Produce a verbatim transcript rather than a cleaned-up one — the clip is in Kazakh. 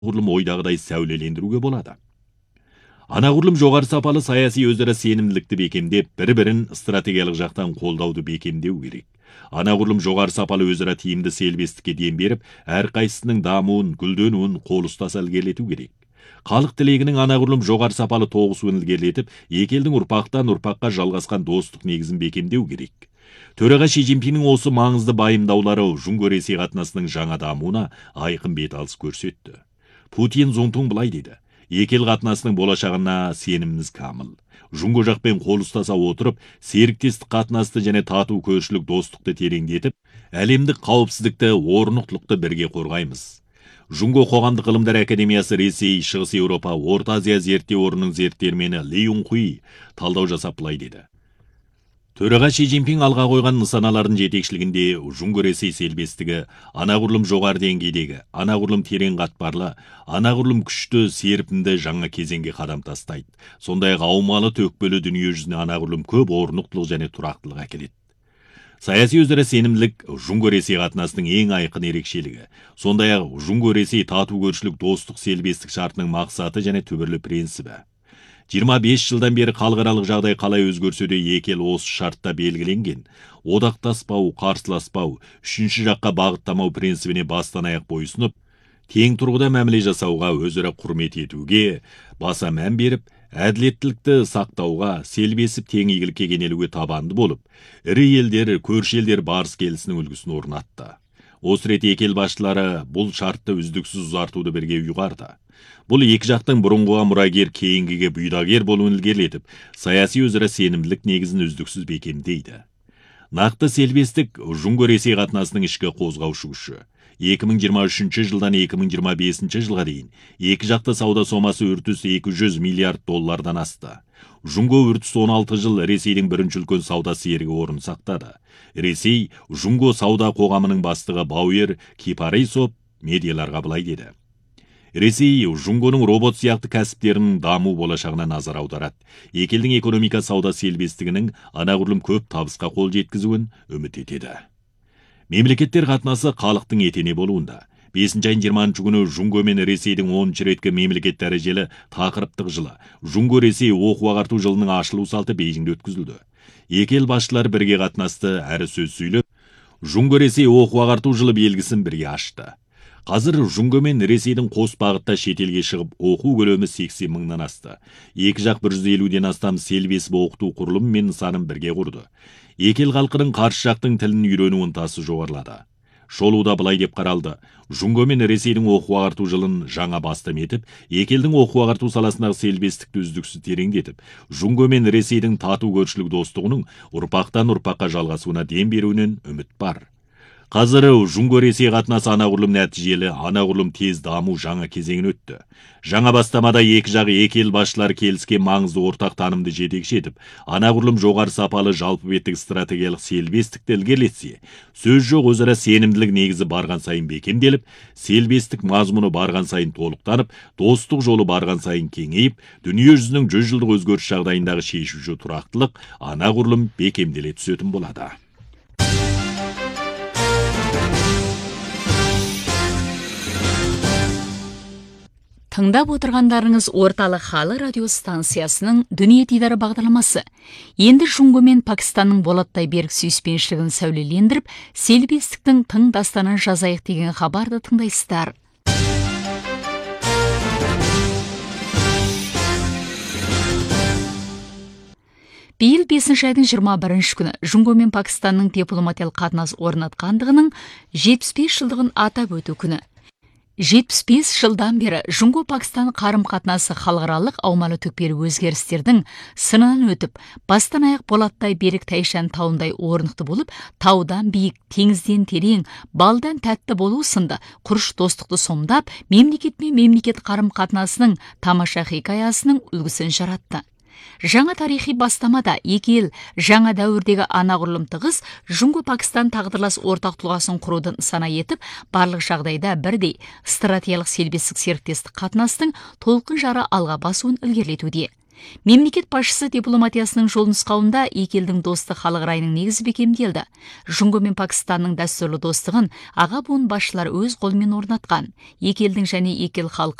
анағұрлым ойдағыдай сәулелендіруге болады. Анағұрлым жоғары сапалы саяси өзара сенімділікті бекемдеп, бір-бірін стратегиялық жақтан қолдауды бекемдеу керек. Анағұрлым жоғары сапалы өзара тиімді серіктестікке дем беріп, әрқайсысының дамуын, гүлденуін қол ұстаса ілгерілету керек. Халық тілегінің анағұрлым жоғары сапалы тоғысуын ілгерілетіп, екі елдің ұрпақтан ұрпаққа жалғасқан достық негізін бекемдеу керек. Төраға Ши Цзиньпиннің осы маңызды байымдаулары Жұңго-Ресей қатынасының жаңа дамуына айқын беталыс көрсетті. Путин Цзунтун былай деді: екі ел қатынасының болашағына сеніміміз камыл. Жұңго жақпен қол ұстаса отырып, серіктестік қатынасты және тату көршілік достықты тереңдетіп, әлемдік қауіпсіздікті, орнықтылықты бірге қорғаймыз. Жұңго қоғамдық ғылымдар академиясы Ресей, Шығыс Еуропа, Орта Азия зерттеу орнының зерттелмені Ли Юнхуи талдау жасап былай деді: Төраға Ши Цзиньпин алға қойған нысаналардың жетекшілігінде Жұңго-Ресей серіктестігі анағұрлым жоғары деңгейдегі, анағұрлым терең қатпарлы, анағұрлым күшті, серпінді жаңа кезеңге қадам тастайды. Сондай-ақ аумалы төкпелі дүние жүзіне анағұрлым көп орнықтылық және тұрақтылық әкеледі. Саяси өзара сенімділік Жұңго-Ресей қатынасының ең айқын ерекшелігі. Сондай-ақ Жұңго-Ресей тату көршілік достық серіктестік шартының мақсаты және түбірлі принципі. жиырма бес жылдан бері халықаралық жағдай қалай өзгерсе де екі ел осы шартта белгіленген одақтаспау, қарсыласпау, үшінші жаққа бағыттамау принцибіне бастан аяқ бойсынып, тең тұрғыда мәміле жасауға, өзара құрмет етуге баса мән беріп, әділеттілікті сақтауға, селбесіп тең игілікке кенелуге табанды болып, ірі елдер, көрші елдер барыс келісінің үлгісін орнатты. Осы рет екі ел басшылары бұл шартты үздіксіз ұзартуды бірге ұйғарды. Бұл екі жақтың бұрынғыға мұрагер, кейінгіге бұйдагер болуын ілгерілетіп, саяси өзара сенімділік негізін үздіксіз бекемдейді. Нақты селбестік Жұңго-Ресей қатынасының ішкі қозғаушы күші. екі мың жиырма үшінші жылдан екі мың жиырма бесінші жылға дейін екі жақты сауда сомасы үртіс екі жүз миллиард доллардан асты. Жұңго үртіс он алты жыл Ресейдің бірінші үлкен сауда серігі орын сақтады. Ресей Жұңго сауда қоғамының бастығы Бауер Кипарисов медиаларға былай деді: Ресей Жұңгоның робот сияқты кәсіптерінің даму болашағына назар аударады. Екі елдің экономика сауда серіктестігінің анағұрлым көп табысқа қол жеткізуін үміт етеді. Мемлекеттер қатынасы халықтың етене болуында. бесінші айының жиырмасыншы күні Жұңго мен Ресейдің оныншы реткі мемлекет дәрежелі тақырыптық жылы Жұңго-Ресей оқу-ағарту жылының ашылу салты Бейжіңде өткізілді. Екі ел басшылары бірге қатынасты, әрі сөз сөйлеп, Жұңго-Ресей оқу-ағарту жылы белгісін бірге ашты. Қазір Жұңго мен Ресейдің қос бағытта шетелге шығып, оқу көлемі сексен мыңнан асты. Екі жақ бір жүз елуден астам селбесіп оқыту құрылым мен нысанын бірге құрды. Екі ел халқының қарсы жақтың тілін үйрену ынтасы жоғарылады. Шолуда былай деп қаралды: Жұңго мен Ресейдің оқу-ағарту жылын жаңа бастам етіп, екі елдің оқу-ағарту саласындағы селбестікті үздіксіз тереңдетіп, Жұңго мен Ресейдің тату көршілік достығының ұрпақтан ұрпаққа жалғасуына дем беруінен үміт бар. Қазір Жұңго-Ресей қатынасы анағұрлым нәтижелі, анағұрлым тез даму жаңа кезеңін өтті. Жаңа бастамада екі жағы екі ел басшылары келіскен маңызды ортақ танымды жетекші етіп, анағұрлым жоғары сапалы жалпы беттік стратегиялық селбестікті ілгерілетсе, сөз жоқ өзара сенімділік негізі барған сайын бекемделіп, селбестік мазмұны барған сайын толықтанып, достық жолы барған сайын кеңейіп, дүние жүзінің жүз жылдық өзгеріс жағдайындағы шешуші тұрақтылық анағұрлым бекемделе түсетін болады. Тыңдап отырғандарыңыз орталық халық радио станциясының Дүние дидары бағдарламасы. Енді Жұңго мен Пакистанның болаттай берік сүйіспеншілігін сәулелендіріп, селбестіктің тың дастанын жазайық деген хабарды тыңдайсыздар. Биыл бесінші айдың жиырма бірінші күні Жұңго мен Пакистанның дипломатиялық қатынас орнатқандығының жетпіс бес жылдығын атап өту күні. жетпіс бес жылдан бері Жұңго-Пакистан қарым-қатынасы халықаралық аумалы төкпелі өзгерістердің сынынан өтіп, бастан аяқ болаттай берік Тайшан тауындай орнықты болып, таудан биік, теңізден терең, балдан тәтті болу сынды құрыш достықты сомдап, мемлекет пен мемлекет қарым-қатынасының тамаша хикаясының үлгісін жаратты. Жаңа тарихи бастамада екі ел жаңа дәуірдегі анағұрлым тығыз Жұңго-Пакистан тағдырлас ортақ тұлғасын құруды нысана етіп, барлық жағдайда бірдей стратегиялық селбестік серіктестік қатынастың толқын жары алға басуын ілгерілетуде. Мемлекет басшысы дипломатиясының жол нұсқауында екі елдің достық халық райының негізі бекемделді. Жұңго мен Пакистанның дәстүрлі достығын аға буын басшылар өз қолымен орнатқан. Екі елдің және екі ел халық